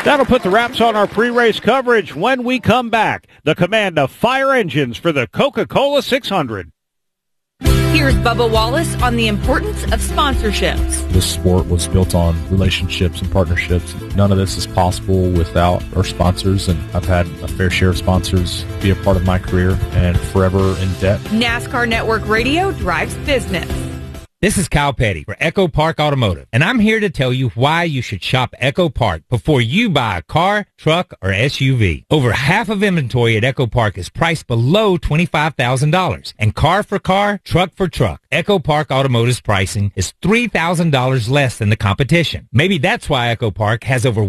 That'll put the wraps on our pre-race coverage. When we come back, the command of fire engines for the Coca-Cola 600. Here's Bubba Wallace on the importance of sponsorships. This sport was built on relationships and partnerships. None of this is possible without our sponsors, and I've had a fair share of sponsors be a part of my career and forever in debt. NASCAR Network Radio drives business. This is Kyle Petty for Echo Park Automotive, and I'm here to tell you why you should shop Echo Park before you buy a car, truck, or SUV. Over half of inventory at Echo Park is priced below $25,000, and car for car, truck for truck. Echo Park Automotive's pricing is $3,000 less than the competition. Maybe that's why Echo Park has over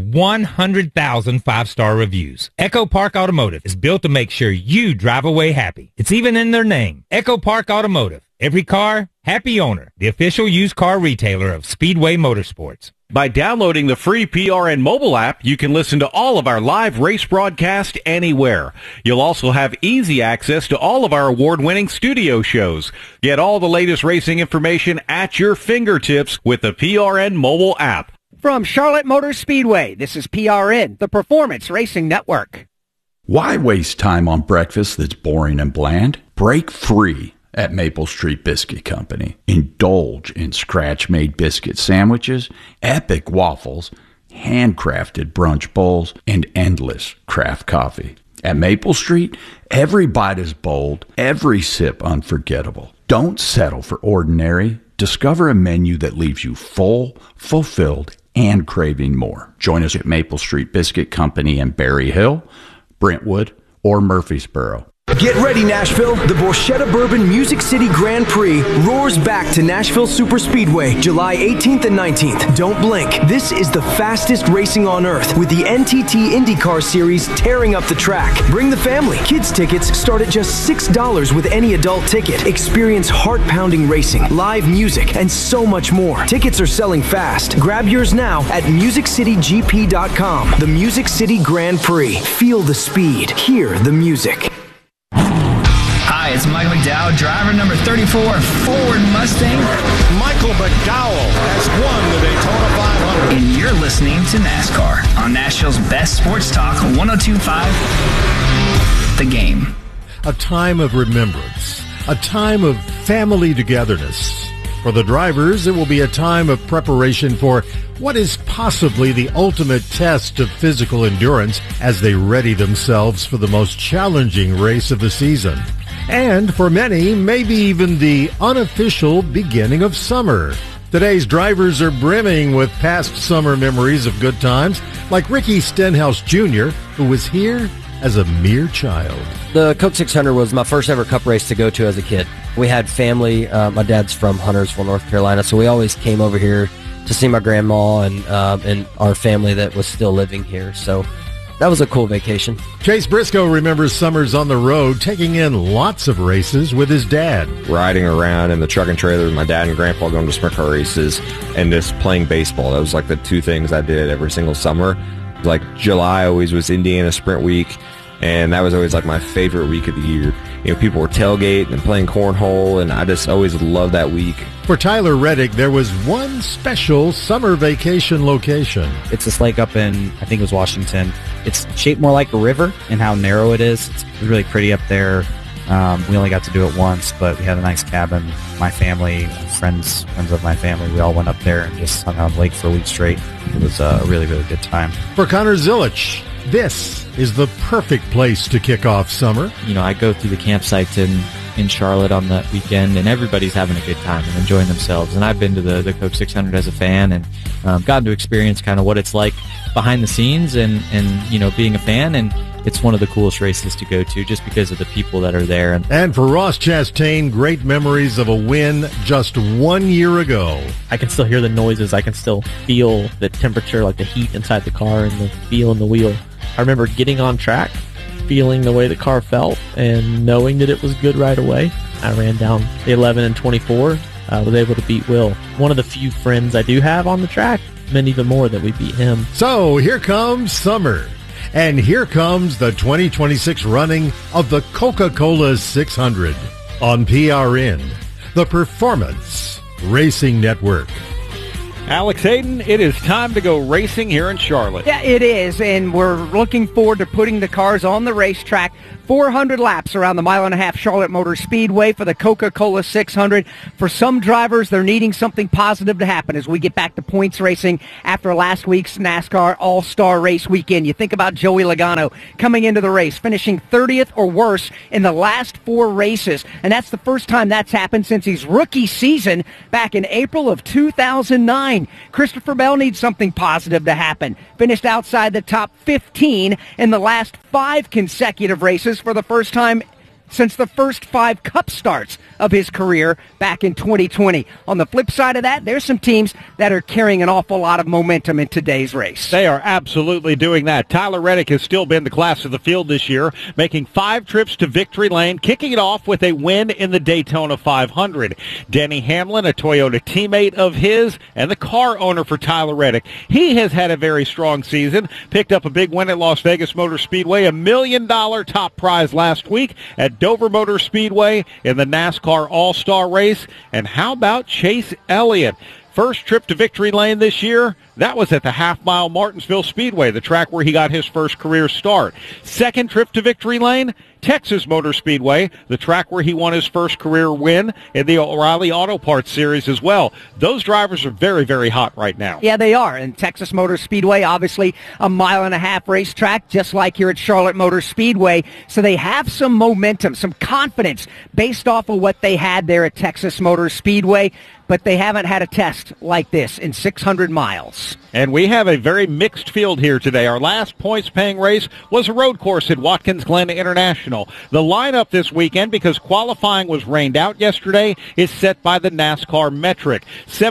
100,000 five-star reviews. Echo Park Automotive is built to make sure you drive away happy. It's even in their name, Echo Park Automotive. Every car, happy owner. The official used car retailer of Speedway Motorsports. By downloading the free PRN mobile app, you can listen to all of our live race broadcast anywhere. You'll also have easy access to all of our award-winning studio shows. Get all the latest racing information at your fingertips with the PRN mobile app. From Charlotte Motor Speedway, this is PRN, the Performance Racing Network. Why waste time on breakfast that's boring and bland? Break free at Maple Street Biscuit Company. Indulge in scratch-made biscuit sandwiches, epic waffles, handcrafted brunch bowls, and endless craft coffee. At Maple Street, every bite is bold, every sip unforgettable. Don't settle for ordinary. Discover a menu that leaves you full, fulfilled, and craving more. Join us at Maple Street Biscuit Company in Berry Hill, Brentwood, or Murfreesboro. Get ready, Nashville. The Borchetta Bourbon Music City Grand Prix roars back to Nashville Superspeedway, July 18th and 19th. Don't blink. This is the fastest racing on earth with the NTT IndyCar Series tearing up the track. Bring the family. Kids tickets start at just $6 with any adult ticket. Experience heart-pounding racing, live music, and so much more. Tickets are selling fast. Grab yours now at MusicCityGP.com. The Music City Grand Prix. Feel the speed. Hear the music. Hi, it's Michael McDowell, driver number 34, Ford Mustang. Michael McDowell has won the Daytona 500. And you're listening to NASCAR on Nashville's best sports talk, 102.5 The Game. A time of remembrance, a time of family togetherness. For the drivers, it will be a time of preparation for what is possibly the ultimate test of physical endurance as they ready themselves for the most challenging race of the season. And for many, maybe even the unofficial beginning of summer. Today's drivers are brimming with past summer memories of good times, like Ricky Stenhouse Jr., who was here as a mere child. The Coke 600 was my first ever cup race to go to as a kid. We had family. My dad's from Huntersville, North Carolina, so we always came over here to see my grandma and our family that was still living here. So that was a cool vacation. Chase Briscoe remembers summers on the road, taking in lots of races with his dad. Riding around in the truck and trailer with my dad and grandpa going to sprint car races and just playing baseball. That was like the two things I did every single summer. Like July always was Indiana Sprint Week, and that was always like my favorite week of the year. You know, people were tailgating and playing cornhole, and I just always loved that week. For Tyler Reddick, there was one special summer vacation location. It's this lake up in, I think it was Washington. It's shaped more like a river in how narrow it is. It's really pretty up there. We only got to do it once, but we had a nice cabin. My family, friends of my family, we all went up there and just hung out on the lake for a week straight. It was a really, really good time. For Connor Zilich, this is the perfect place to kick off summer. You know, I go through the campsites in Charlotte on that weekend, and everybody's having a good time and enjoying themselves. And I've been to the Coke 600 as a fan and gotten to experience kind of what it's like behind the scenes and you know, being a fan. And it's one of the coolest races to go to just because of the people that are there. And for Ross Chastain, great memories of a win just 1 year ago. I can still hear the noises. I can still feel the temperature, like the heat inside the car and the feel in the wheel. I remember getting on track, feeling the way the car felt, and knowing that it was good right away. I ran down the 11 and 24, was able to beat Will. One of the few friends I do have on the track, meant even more that we beat him. So here comes summer. And here comes the 2026 running of the Coca-Cola 600 on PRN, the Performance Racing Network. Alex Hayden, it is time to go racing here in Charlotte. Yeah, it is, and we're looking forward to putting the cars on the racetrack. 400 laps around the mile-and-a-half Charlotte Motor Speedway for the Coca-Cola 600. For some drivers, they're needing something positive to happen as we get back to points racing after last week's NASCAR All-Star Race weekend. You think about Joey Logano coming into the race, finishing 30th or worse in the last 4 races, and that's the first time that's happened since his rookie season back in April of 2009. Christopher Bell needs something positive to happen. Finished outside the top 15 in the last 5 consecutive races for the first time since the first 5 Cup starts of his career back in 2020. On the flip side of that, there's some teams that are carrying an awful lot of momentum in today's race. They are absolutely doing that. Tyler Reddick has still been the class of the field this year, making 5 trips to victory lane, kicking it off with a win in the Daytona 500. Denny Hamlin, a Toyota teammate of his and the car owner for Tyler Reddick. He has had a very strong season, picked up a big win at Las Vegas Motor Speedway, $1 million top prize last week at Dover Motor Speedway in the NASCAR All-Star Race. And how about Chase Elliott? First trip to victory lane this year, that was at the half-mile Martinsville Speedway, the track where he got his first career start. Second trip to victory lane, Texas Motor Speedway, the track where he won his first career win in the O'Reilly Auto Parts Series as well. Those drivers are very, very hot right now. Yeah, they are. And Texas Motor Speedway, obviously a mile-and-a-half racetrack, just like here at Charlotte Motor Speedway. So they have some momentum, some confidence based off of what they had there at Texas Motor Speedway. But they haven't had a test like this in 600 miles. And we have a very mixed field here today. Our last points-paying race was a road course at Watkins Glen International. The lineup this weekend, because qualifying was rained out yesterday, is set by the NASCAR metric.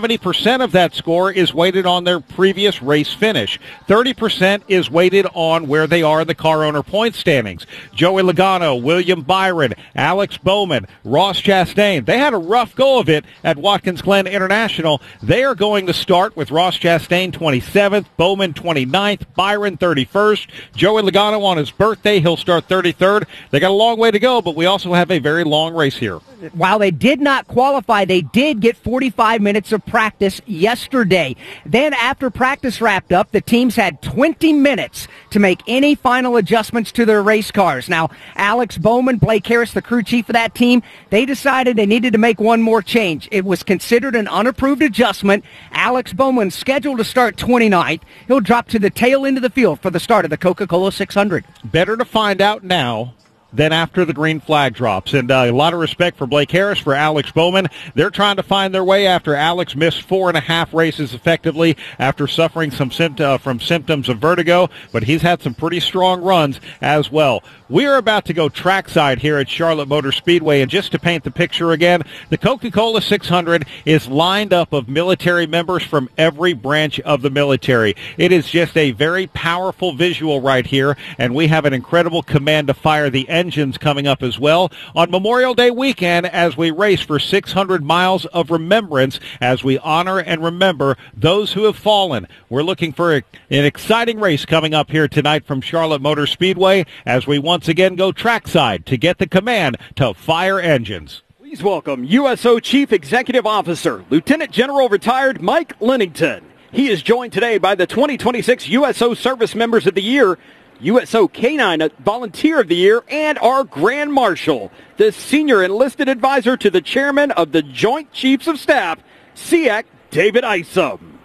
70% of that score is weighted on their previous race finish. 30% is weighted on where they are in the car owner point standings. Joey Logano, William Byron, Alex Bowman, Ross Chastain. They had a rough go of it at Watkins Glen International. They are going to start with Ross Chastain 27th, Bowman 29th, Byron 31st, Joey Logano on his birthday, he'll start 33rd. They got a long way to go, but we also have a very long race here. While they did not qualify, they did get 45 minutes of practice yesterday. Then after practice wrapped up, the teams had 20 minutes to make any final adjustments to their race cars. Now, Alex Bowman, Blake Harris, the crew chief of that team, they decided they needed to make one more change. It was considered an unapproved adjustment. Alex Bowman scheduled to start 29th. He'll drop to the tail end of the field for the start of the Coca-Cola 600. Better to find out now than after the green flag drops. And a lot of respect for Blake Harris, for Alex Bowman. They're trying to find their way after Alex missed 4.5 races effectively after suffering some from symptoms of vertigo, but he's had some pretty strong runs as well. We're about to go trackside here at Charlotte Motor Speedway, and just to paint the picture again, the Coca-Cola 600 is lined up of military members from every branch of the military. It is just a very powerful visual right here, and we have an incredible command to fire the engines coming up as well on Memorial Day weekend as we race for 600 miles of remembrance as we honor and remember those who have fallen. We're looking for an exciting race coming up here tonight from Charlotte Motor Speedway as we once again go trackside to get the command to fire engines. Please welcome USO Chief Executive Officer, Lieutenant General Retired Mike Lennington. He is joined today by the 2026 USO Service Members of the Year, USO K-9 Volunteer of the Year, and our Grand Marshal, the Senior Enlisted Advisor to the Chairman of the Joint Chiefs of Staff, SEAC, David Isom.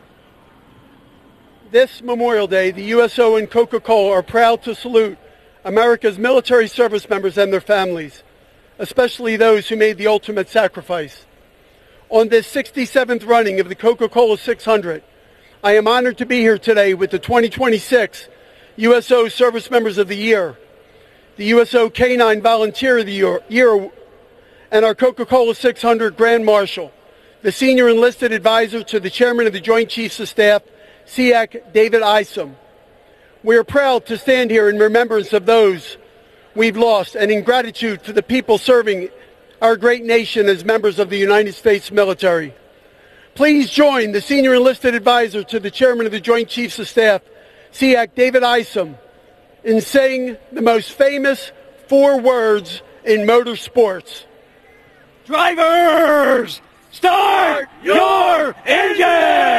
This Memorial Day, the USO and Coca-Cola are proud to salute America's military service members and their families, especially those who made the ultimate sacrifice. On this 67th running of the Coca-Cola 600, I am honored to be here today with the 2026 USO Service Members of the Year, the USO K-9 Volunteer of the Year, and our Coca-Cola 600 Grand Marshal, the Senior Enlisted Advisor to the Chairman of the Joint Chiefs of Staff, SEAC, David Isom. We are proud to stand here in remembrance of those we've lost and in gratitude for the people serving our great nation as members of the United States military. Please join the Senior Enlisted Advisor to the Chairman of the Joint Chiefs of Staff, SEAC, David Isom, in saying the most famous 4 words in motorsports. Drivers, start your engine!